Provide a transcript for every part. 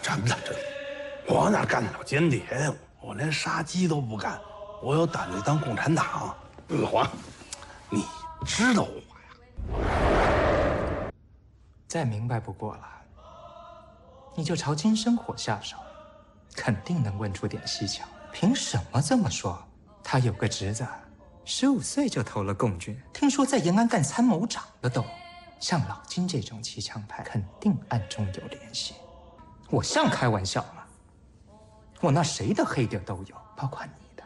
真的，我哪干得了间谍呀？我连杀鸡都不干，我有胆子当共产党。老黄，你知道我呀？ 再明白不过了，你就朝金生火下手，肯定能问出点蹊跷。凭什么这么说？他有个侄子，15岁就投了共军，听说在延安干参谋长的都。像老金这种骑枪派，肯定暗中有联系。我像开玩笑吗？我那谁的黑底都有，包括你的。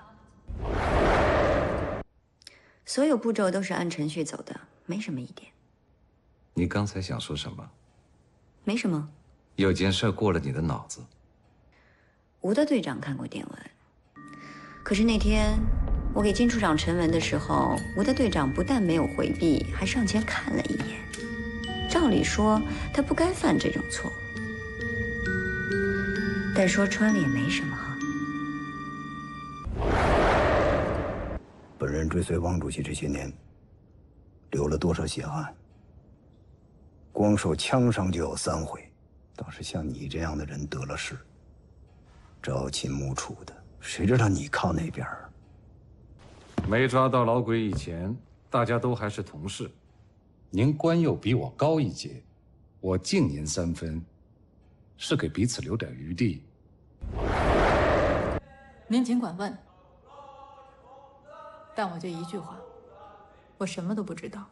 所有步骤都是按程序走的，没什么疑点。 你刚才想说什么？ 没什么。 有件事过了你的脑子。 吴的队长看过电文，可是那天我给金处长呈文的时候，吴的队长不但没有回避，还上前看了一眼。照理说，他不该犯这种错误，但说穿了也没什么哈。 本人追随王主席这些年，流了多少血汗？光受枪伤就有3回，倒是像你这样的人得了势，朝秦暮楚的，谁知道你靠那边儿？ 没抓到老鬼以前，大家都还是同事。您官又比我高一阶，我敬您3分，是给彼此留点余地。 您尽管问，但我就一句话，我什么都不知道。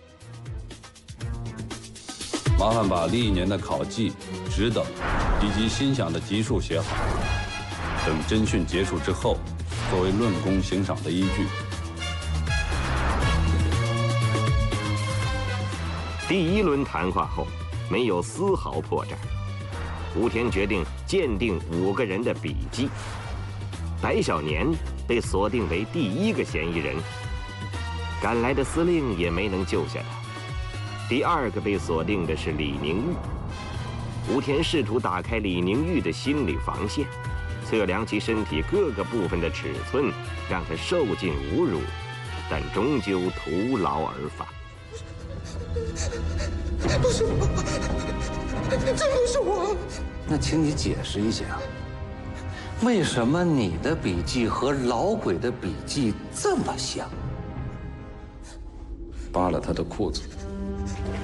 麻烦把历年的考绩、职等以及心想的级数写好，等侦讯结束之后，作为论功行赏的依据。 第1轮谈话后，没有丝毫破绽。吴天决定鉴定5个人的笔迹。白小年被锁定为第1个嫌疑人，赶来的司令也没能救下他。第2个被锁定的是李宁玉。吴天试图打开李宁玉的心理防线，测量其身体各个部分的尺寸，让他受尽侮辱，但终究徒劳而返。 不是我，真不是我。 那请你解释一下，为什么你的笔迹和老鬼的笔迹这么像？ 扒了他的裤子。